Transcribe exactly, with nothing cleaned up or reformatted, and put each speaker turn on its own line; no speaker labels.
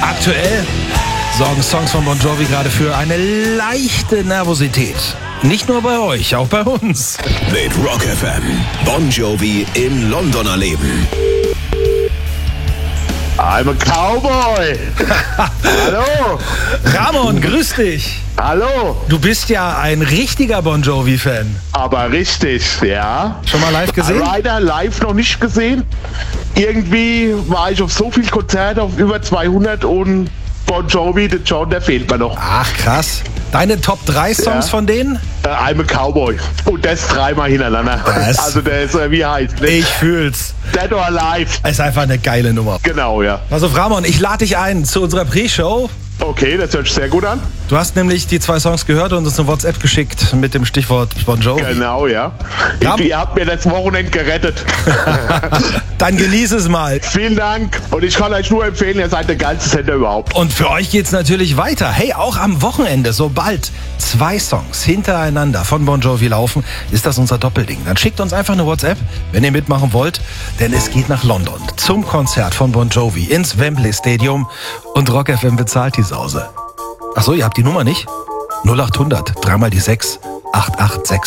Aktuell sorgen Songs von Bon Jovi gerade für eine leichte Nervosität. Nicht nur bei euch, auch bei uns.
Mit Rock F M. Bon Jovi im Londoner Leben.
I'm a Cowboy. Hallo.
Ramon, grüß dich.
Hallo.
Du bist ja ein richtiger Bon Jovi-Fan.
Aber richtig, ja.
Schon mal live gesehen?
Leider live noch nicht gesehen. Irgendwie war ich auf so viel Konzerte, auf über zweihundert, und Bon Jovi, der John, der fehlt mir noch.
Ach, krass. Deine Top drei Songs
Ja.
von denen?
Äh, I'm a Cowboy. Und das dreimal hintereinander.
Das-
Also der ist, äh, wie heißt der?
Ich fühl's.
Dead or Alive.
Ist einfach eine geile Nummer.
Genau, ja.
Pass auf, Ramon, ich lade dich ein zu unserer Pre-Show.
Okay, das hört sich sehr gut an.
Du hast nämlich die zwei Songs gehört und uns eine WhatsApp geschickt mit dem Stichwort Bon Jovi.
Genau, ja.
Ja.
Ihr habt mir das Wochenende gerettet.
Dann genieß es mal.
Vielen Dank. Und ich kann euch nur empfehlen, ihr seid der geilste Sender überhaupt.
Und für euch geht's natürlich weiter. Hey, auch am Wochenende, sobald zwei Songs hintereinander von Bon Jovi laufen, ist das unser Doppelding. Dann schickt uns einfach eine WhatsApp, wenn ihr mitmachen wollt, denn es geht nach London zum Konzert von Bon Jovi ins Wembley Stadium und Rock F M bezahlt die Sause. Ach so, ihr habt die Nummer nicht? null acht hundert, dreimal die sechs, acht acht sechs.